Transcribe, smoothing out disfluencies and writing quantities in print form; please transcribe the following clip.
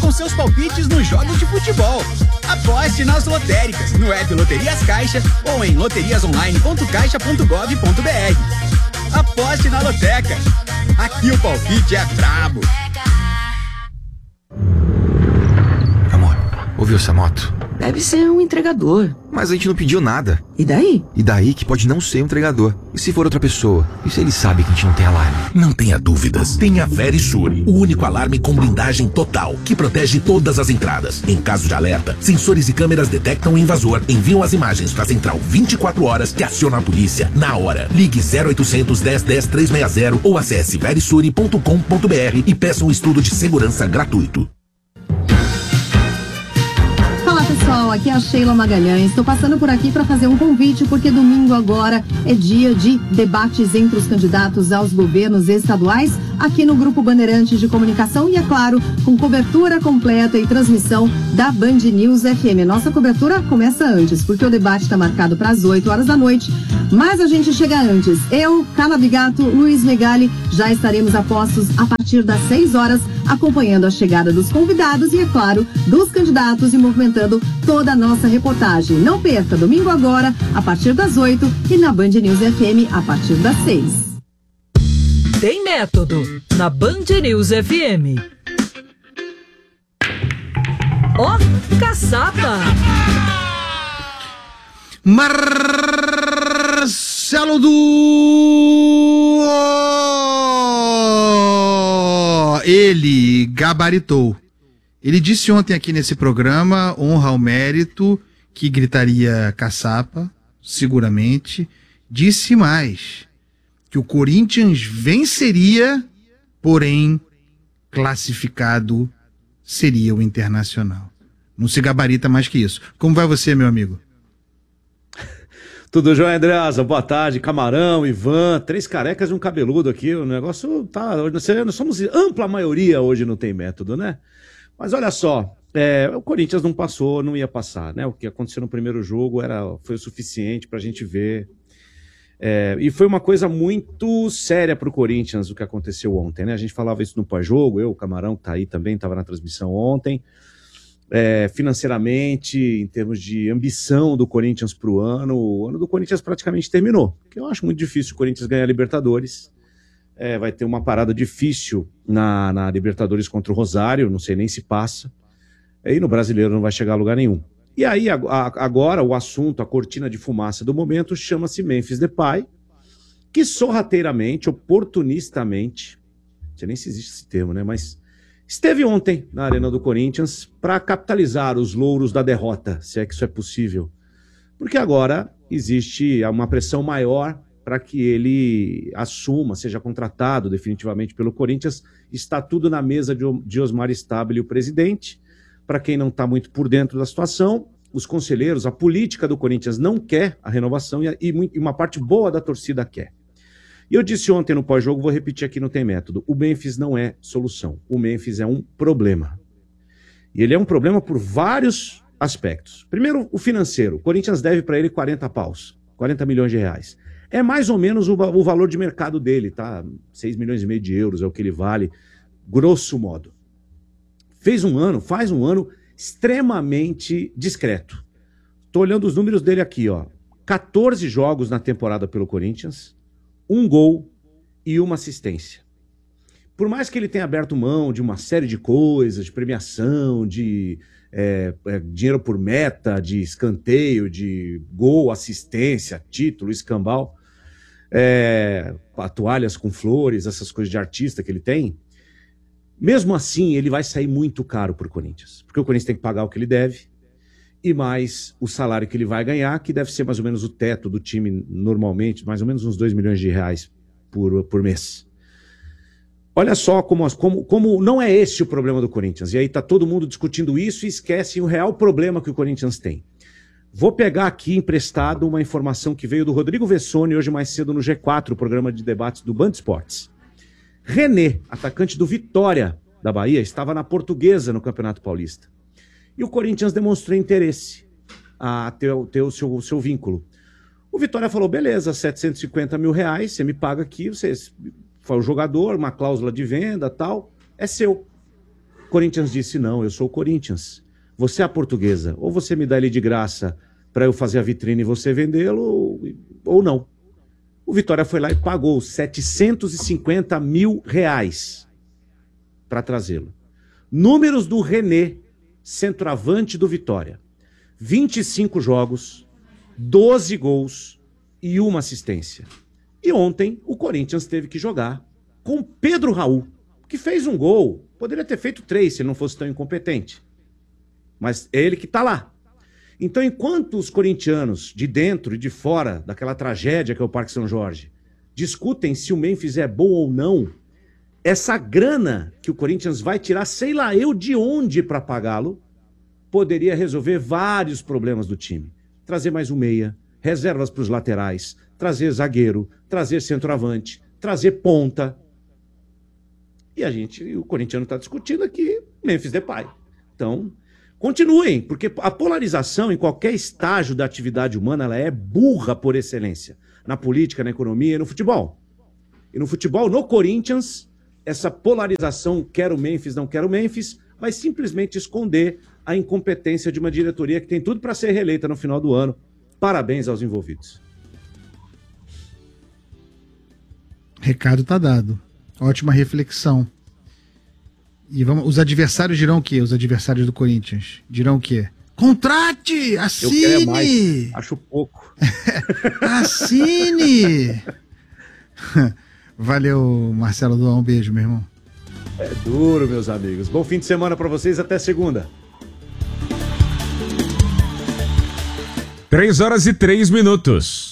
com seus palpites nos jogos de futebol. Aposte nas lotéricas, no app Loterias Caixa ou em loteriasonline.caixa.gov.br. Aposte na Loteca. Aqui o palpite é brabo. Amor, ouviu essa moto? Deve ser um entregador. Mas a gente não pediu nada. E daí? E daí que pode não ser um entregador. E se for outra pessoa? E se ele sabe que a gente não tem alarme? Não tenha dúvidas. Tenha Verisure, o único alarme com blindagem total, que protege todas as entradas. Em caso de alerta, sensores e câmeras detectam o invasor, enviam as imagens para a central 24 horas que aciona a polícia na hora. Ligue 0800 10 10 360 ou acesse verisure.com.br e peça um estudo de segurança gratuito. Olá pessoal, aqui é a Sheila Magalhães. Estou passando por aqui para fazer um convite porque domingo agora é dia de debates entre os candidatos aos governos estaduais aqui no Grupo Bandeirantes de Comunicação e, é claro, com cobertura completa e transmissão da Band News FM. Nossa cobertura começa antes, porque o debate está marcado para as 8 horas da noite, mas a gente chega antes. Eu, Carla Bigato, Luiz Megali, já estaremos a postos a partir das 6 horas, acompanhando a chegada dos convidados e, é claro, dos candidatos e movimentando toda a nossa reportagem. Não perca, domingo agora, a partir das 8 e na Band News FM a partir das 6. Tem método na Band News FM. Ó, caçapa! Marcelo ele gabaritou. Ele disse ontem aqui nesse programa, honra ao mérito, que gritaria caçapa, seguramente. Disse mais, que o Corinthians venceria, porém classificado seria o Internacional. Não se gabarita mais que isso. Como vai você, meu amigo? Tudo jóia, Andreasa? Boa tarde, Camarão, Ivan, 3 carecas e um cabeludo aqui. O negócio tá... Nós somos ampla maioria hoje, não tem método, né? Mas olha só, o Corinthians não passou, não ia passar, né? O que aconteceu no primeiro jogo foi o suficiente pra gente ver. E foi uma coisa muito séria pro Corinthians o que aconteceu ontem, né? A gente falava isso no pós-jogo, o Camarão que tá aí também, estava na transmissão ontem. Financeiramente, em termos de ambição do Corinthians para o ano do Corinthians praticamente terminou. Porque eu acho muito difícil o Corinthians ganhar a Libertadores. Vai ter uma parada difícil na Libertadores contra o Rosário, não sei nem se passa. E no Brasileiro não vai chegar a lugar nenhum. E aí, agora, o assunto, a cortina de fumaça do momento, chama-se Memphis Depay, que sorrateiramente, oportunistamente, não sei nem se existe esse termo, né, mas esteve ontem na Arena do Corinthians para capitalizar os louros da derrota, se é que isso é possível. Porque agora existe uma pressão maior para que ele assuma, seja contratado definitivamente pelo Corinthians. Está tudo na mesa de Osmar Stabile, o presidente. Para quem não está muito por dentro da situação, os conselheiros, a política do Corinthians não quer a renovação e uma parte boa da torcida quer. E eu disse ontem no pós-jogo, vou repetir aqui no Tem Método, o Memphis não é solução, o Memphis é um problema. E ele é um problema por vários aspectos. Primeiro, o financeiro. O Corinthians deve para ele 40 milhões de reais. É mais ou menos o valor de mercado dele, tá? 6 milhões e meio de euros é o que ele vale, grosso modo. Faz um ano extremamente discreto. Tô olhando os números dele aqui, ó. 14 jogos na temporada pelo Corinthians, 1 gol e 1 assistência. Por mais que ele tenha aberto mão de uma série de coisas, de premiação, de dinheiro por meta, de escanteio, de gol, assistência, título, escambau, toalhas com flores, essas coisas de artista que ele tem, mesmo assim ele vai sair muito caro para o Corinthians, porque o Corinthians tem que pagar o que ele deve, e mais o salário que ele vai ganhar, que deve ser mais ou menos o teto do time normalmente, mais ou menos uns 2 milhões de reais por mês. Olha só como não é esse o problema do Corinthians. E aí tá todo mundo discutindo isso e esquecem o real problema que o Corinthians tem. Vou pegar aqui emprestado uma informação que veio do Rodrigo Vessone hoje mais cedo no G4, o programa de debates do Band Esportes. René, atacante do Vitória da Bahia, estava na Portuguesa no Campeonato Paulista. E o Corinthians demonstrou interesse a ter o seu vínculo. O Vitória falou, beleza, 750 mil reais, você me paga aqui, você foi o jogador, uma cláusula de venda, tal, é seu. Corinthians disse, não, eu sou o Corinthians. Você é a Portuguesa. Ou você me dá ele de graça para eu fazer a vitrine e você vendê-lo, ou não. O Vitória foi lá e pagou R$750 mil para trazê-lo. Números do René, centroavante do Vitória. 25 jogos, 12 gols e 1 assistência. E ontem o Corinthians teve que jogar com Pedro Raul, que fez um gol. Poderia ter feito 3 se não fosse tão incompetente. Mas é ele que está lá. Então, enquanto os corintianos, de dentro e de fora daquela tragédia que é o Parque São Jorge, discutem se o Memphis é bom ou não, essa grana que o Corinthians vai tirar, sei lá eu de onde para pagá-lo, poderia resolver vários problemas do time. Trazer mais um meia, reservas para os laterais, trazer zagueiro, trazer centroavante, trazer ponta. E o corintiano está discutindo aqui Memphis Depay. Então, continuem, porque a polarização em qualquer estágio da atividade humana, ela é burra por excelência. Na política, na economia e no futebol. E no futebol, no Corinthians, essa polarização, quero Memphis, não quero Memphis, vai simplesmente esconder a incompetência de uma diretoria que tem tudo para ser reeleita no final do ano. Parabéns aos envolvidos. Recado tá dado. Ótima reflexão. E os adversários dirão o quê? Os adversários do Corinthians dirão o quê? Contrate! Assine! Eu quero mais. Acho pouco. Assine! Valeu, Marcelo Duan. Um beijo, meu irmão. É duro, meus amigos. Bom fim de semana para vocês. Até segunda. 3 horas e 3 minutos.